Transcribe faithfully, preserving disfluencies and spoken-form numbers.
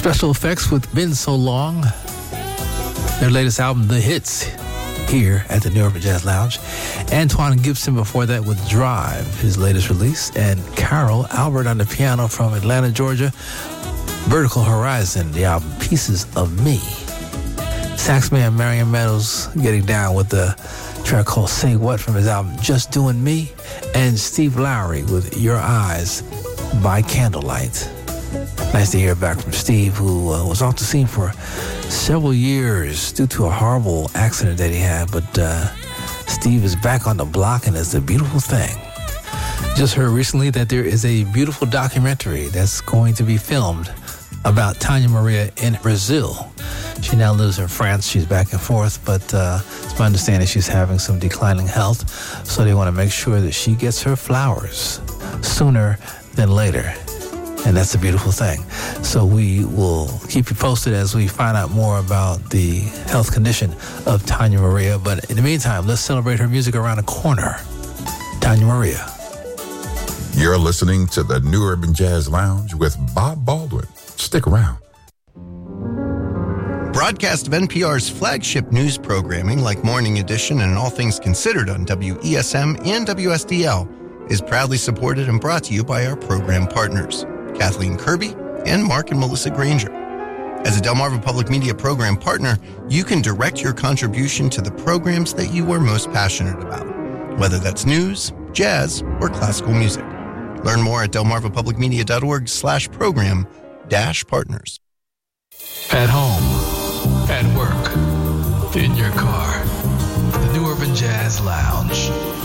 Special Effects with Been So Long. Their latest album, The Hits, here at the New Urban Jazz Lounge. Antoine Gibson before that with Drive, his latest release. And Carol Albert on the piano from Atlanta, Georgia. Vertical Horizon, the album Pieces of Me. Saxman Marion Meadows getting down with the track called Say What from his album Just Doing Me. And Steve Lowry with Your Eyes by Candlelight. Nice to hear back from Steve, who uh, was off the scene for several years due to a horrible accident that he had. But uh, Steve is back on the block, and it's a beautiful thing. Just heard recently that there is a beautiful documentary that's going to be filmed about Tania Maria in Brazil. She now lives in France. She's back and forth, but uh, it's my understanding she's having some declining health, so they want to make sure that she gets her flowers sooner than later. And that's a beautiful thing. So we will keep you posted as we find out more about the health condition of Tania Maria. But in the meantime, let's celebrate her music around the corner. Tania Maria. You're listening to the New Urban Jazz Lounge with Bob Baldwin. Stick around. Broadcast of N P R's flagship news programming like Morning Edition and All Things Considered on W E S M and W S D L is proudly supported and brought to you by our program partners, Kathleen Kirby and Mark and Melissa Granger. As a Delmarva Public Media program partner, you can direct your contribution to the programs that you are most passionate about, whether that's news, jazz, or classical music. Learn more at delmarvapublicmedia.org slash program dash partners. At home, at work, in your car, the New Urban Jazz Lounge.